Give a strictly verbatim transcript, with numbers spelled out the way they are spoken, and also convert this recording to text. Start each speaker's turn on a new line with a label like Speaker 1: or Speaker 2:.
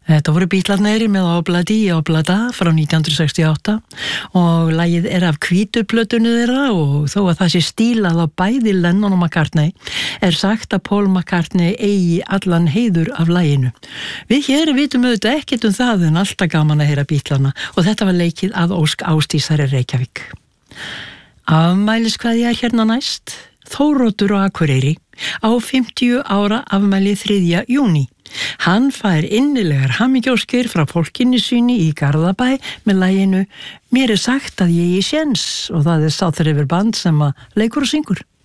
Speaker 1: Þetta voru Bítlarnir með Obladi Oblada frá nítján hundruð sextíu og átta og lagið er af hvítu plötunni þeirra og þó að það sé stílað á bæði Lennon og McCartney er sagt að Paul McCartney eigi allan heiður af laginu. Við hér vitum auðvitað ekkert um það en alltaf gaman að heyra Bítlarna og þetta var leikið að ósk Ásdísar í Reykjavík. Afmæliskveðja hérna næst, Þóroddur á Akureyri á fimmtíu ára afmæli þriðja júní. Hann fær innilegar hamingjóskir frá fólkinu sínu í Garðabæ með laginu Mér er sagt að ég í séns og það er South River Band sem að leikur og syngur.